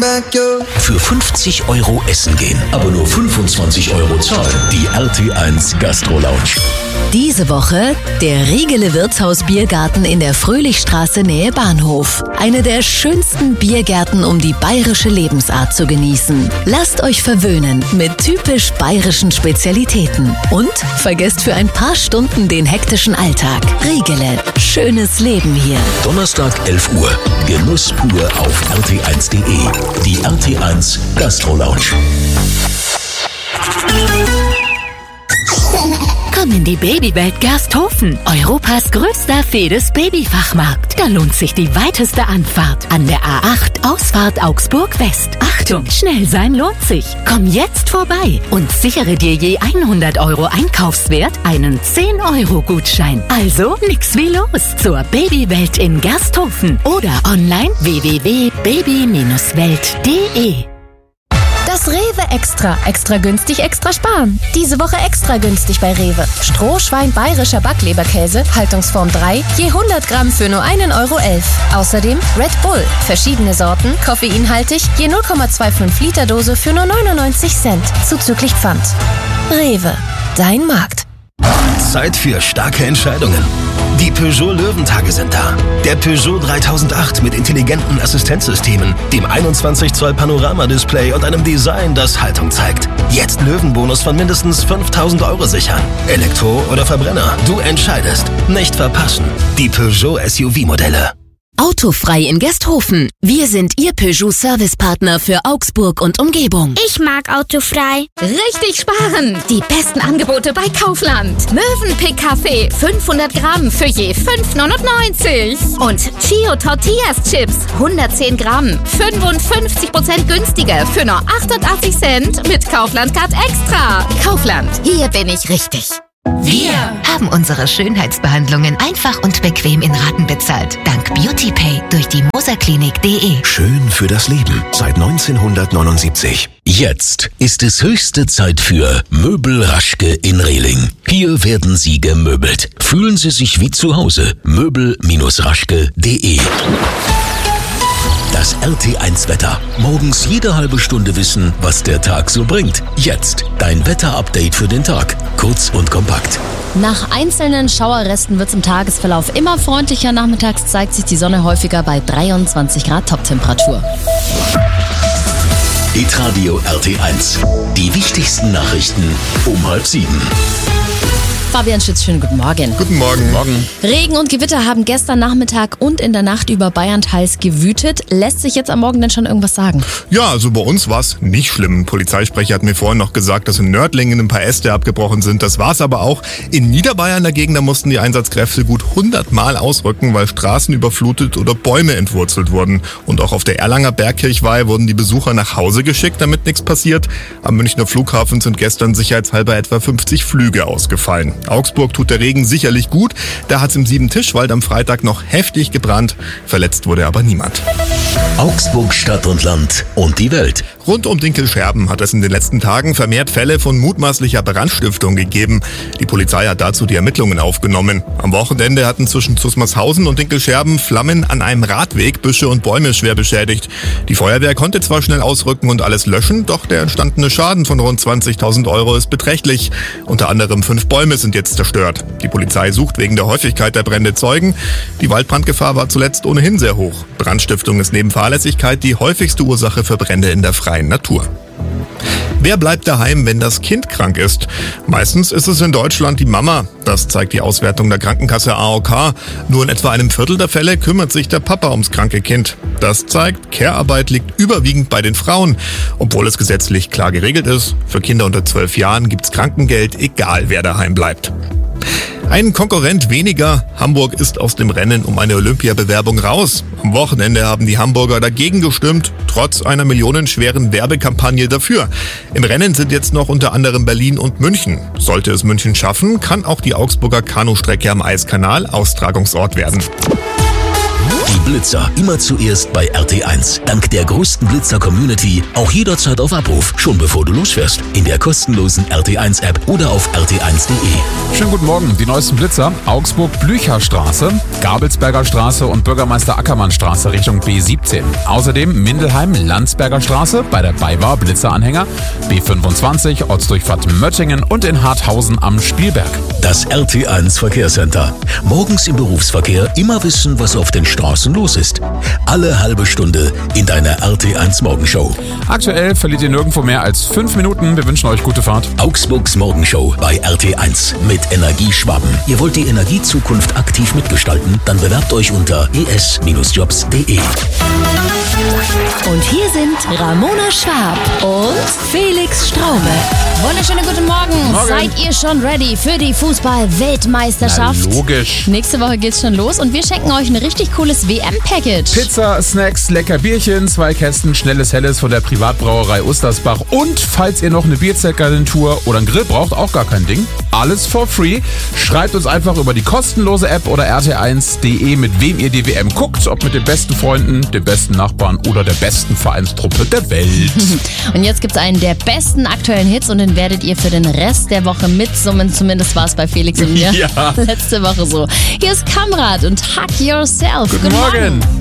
Für 50 € essen gehen, aber nur 25 € zahlen. Die RT1 Gastro Lounge. Diese Woche der Riegele Wirtshaus Biergarten in der Fröhlichstraße Nähe Bahnhof. Eine der schönsten Biergärten, um die bayerische Lebensart zu genießen. Lasst euch verwöhnen mit typisch bayerischen Spezialitäten. Und vergesst für ein paar Stunden den hektischen Alltag. Riegele, schönes Leben hier. Donnerstag 11 Uhr. Genuss pur auf rt1.de. Die RT1 Gastro Lounge. Komm in die Babywelt Gersthofen, Europas größter Fedes-Babyfachmarkt. Da lohnt sich die weiteste Anfahrt an der A8 Ausfahrt Augsburg West. Achtung, schnell sein lohnt sich. Komm jetzt vorbei und sichere dir je 100 € Einkaufswert einen 10-€-Gutschein. Also nix wie los zur Babywelt in Gersthofen oder online www.baby-welt.de. Das Rewe Extra. Extra günstig, extra sparen. Diese Woche extra günstig bei Rewe. Strohschwein bayerischer Backleberkäse, Haltungsform 3, je 100 Gramm für nur 1,11 €. Außerdem Red Bull, verschiedene Sorten, koffeinhaltig, je 0,25 Liter Dose für nur 99 Cent, zuzüglich Pfand. Rewe, dein Markt. Zeit für starke Entscheidungen. Die Peugeot Löwentage sind da. Der Peugeot 3008 mit intelligenten Assistenzsystemen, dem 21 Zoll Panoramadisplay und einem Design, das Haltung zeigt. Jetzt Löwenbonus von mindestens 5.000 € sichern. Elektro oder Verbrenner, du entscheidest. Nicht verpassen. Die Peugeot SUV-Modelle. Autofrei in Gersthofen. Wir sind Ihr Peugeot-Servicepartner für Augsburg und Umgebung. Ich mag Autofrei. Richtig sparen! Die besten Angebote bei Kaufland. Mövenpick-Kaffee, 500 Gramm für je 5,99. Und Chio Tortillas Chips, 110 Gramm, 55% günstiger für nur 88 Cent mit Kaufland Card Extra. Kaufland, hier bin ich richtig. Wir haben unsere Schönheitsbehandlungen einfach und bequem in Raten bezahlt. Dank BeautyPay durch die moserklinik.de. Schön für das Leben seit 1979. Jetzt ist es höchste Zeit für Möbel Raschke in Rehling. Hier werden Sie gemöbelt. Fühlen Sie sich wie zu Hause. Möbel-raschke.de. Das RT1-Wetter. Morgens jede halbe Stunde wissen, was der Tag so bringt. Jetzt dein Wetterupdate für den Tag. Kurz und kompakt. Nach einzelnen Schauerresten wird es im Tagesverlauf immer freundlicher. Nachmittags zeigt sich die Sonne häufiger bei 23 Grad Toptemperatur. Hitradio RT1. Die wichtigsten Nachrichten um 6:30. Fabian Schütz, schönen guten Morgen. Guten Morgen. Regen und Gewitter haben gestern Nachmittag und in der Nacht über Bayern teils gewütet. Lässt sich jetzt am Morgen denn schon irgendwas sagen? Ja, also bei uns war es nicht schlimm. Ein Polizeisprecher hat mir vorhin noch gesagt, dass in Nördlingen ein paar Äste abgebrochen sind. Das war es aber auch. In Niederbayern dagegen, da mussten die Einsatzkräfte gut 100 Mal ausrücken, weil Straßen überflutet oder Bäume entwurzelt wurden. Und auch auf der Erlanger Bergkirchweih wurden die Besucher nach Hause geschickt, damit nichts passiert. Am Münchner Flughafen sind gestern sicherheitshalber etwa 50 Flüge ausgefallen. Augsburg tut der Regen sicherlich gut. Da hat es im Siebentischwald am Freitag noch heftig gebrannt. Verletzt wurde aber niemand. Augsburg, Stadt und Land und die Welt. Rund um Dinkelscherben hat es in den letzten Tagen vermehrt Fälle von mutmaßlicher Brandstiftung gegeben. Die Polizei hat dazu die Ermittlungen aufgenommen. Am Wochenende hatten zwischen Zusmarshausen und Dinkelscherben Flammen an einem Radweg Büsche und Bäume schwer beschädigt. Die Feuerwehr konnte zwar schnell ausrücken und alles löschen, doch der entstandene Schaden von rund 20.000 € ist beträchtlich. Unter anderem 5 Bäume sind jetzt zerstört. Die Polizei sucht wegen der Häufigkeit der Brände Zeugen. Die Waldbrandgefahr war zuletzt ohnehin sehr hoch. Brandstiftung ist neben Fahrlässigkeit die häufigste Ursache für Brände in der freien Natur. Wer bleibt daheim, wenn das Kind krank ist? Meistens ist es in Deutschland die Mama. Das zeigt die Auswertung der Krankenkasse AOK. Nur in etwa einem Viertel der Fälle kümmert sich der Papa ums kranke Kind. Das zeigt, Care-Arbeit liegt überwiegend bei den Frauen. Obwohl es gesetzlich klar geregelt ist, für Kinder unter 12 Jahren gibt's Krankengeld, egal wer daheim bleibt. Ein Konkurrent weniger. Hamburg ist aus dem Rennen um eine Olympiabewerbung raus. Am Wochenende haben die Hamburger dagegen gestimmt, trotz einer millionenschweren Werbekampagne dafür. Im Rennen sind jetzt noch unter anderem Berlin und München. Sollte es München schaffen, kann auch die Augsburger Kanustrecke am Eiskanal Austragungsort werden. Die Blitzer, immer zuerst bei RT1. Dank der größten Blitzer-Community auch jederzeit auf Abruf, schon bevor du losfährst. In der kostenlosen RT1-App oder auf rt1.de. Schönen guten Morgen. Die neuesten Blitzer: Augsburg-Blücherstraße, Gabelsberger Straße und Bürgermeister Ackermann-Straße Richtung B17. Außerdem Mindelheim-Landsberger Straße bei der BayWa Blitzeranhänger, B25 Ortsdurchfahrt Möttingen und in Harthausen am Spielberg. Das RT1 Verkehrscenter. Morgens im Berufsverkehr immer wissen, was auf den Straßen los ist. Alle halbe Stunde in deiner RT1 Morgenshow. Aktuell verliert ihr nirgendwo mehr als 5 Minuten. Wir wünschen euch gute Fahrt. Augsburgs Morgenshow bei RT1 mit Energieschwaben. Ihr wollt die Energiezukunft aktiv mitgestalten? Dann bewerbt euch unter es-jobs.de. Und hier sind Ramona Schwab und Felix Straume. Wunderschönen guten Morgen. Morgen. Seid ihr schon ready für die Fußball-Weltmeisterschaft? Na, logisch. Nächste Woche geht's schon los und wir schenken euch ein richtig cooles WM-Package. Pizza, Snacks, lecker Bierchen, 2 Kästen schnelles Helles von der Privatbrauerei Ustersbach und falls ihr noch eine Bierzeltgarnitur oder einen Grill braucht, auch gar kein Ding. Alles for free. Schreibt uns einfach über die kostenlose App oder rt1.de, mit wem ihr die WM guckt, ob mit den besten Freunden, den besten Nachbarn oder der besten Vereinstruppe der Welt. Und jetzt gibt's einen der besten aktuellen Hits und den werdet ihr für den Rest der Woche mitsummen. Zumindest war es bei Felix und mir Ja. letzte Woche so. Hier ist Kamrat und Hug Yourself. Guten Morgen.